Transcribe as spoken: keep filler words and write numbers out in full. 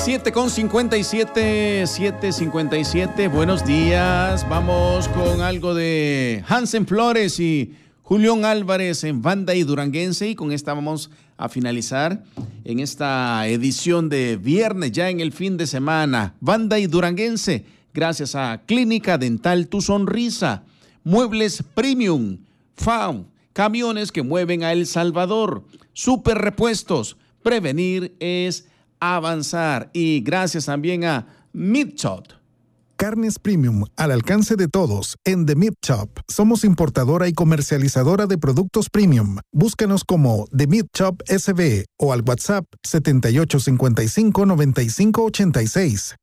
siete con cincuenta y siete, siete cincuenta y siete. Buenos días. Vamos con algo de Hansen Flores y Julián Álvarez en Banda y Duranguense. Y con esta vamos a finalizar en esta edición de viernes, ya en el fin de semana. Banda y Duranguense, gracias a Clínica Dental Tu Sonrisa, Muebles Premium, F A U, camiones que mueven a El Salvador, Super Repuestos, prevenir es avanzar. Y gracias también a Meat Shop. Carnes premium al alcance de todos en The Meat Shop. Somos importadora y comercializadora de productos premium. Búscanos como The Meat Shop S B o al WhatsApp setenta y ocho cincuenta y cinco noventa y cinco ochenta y seis.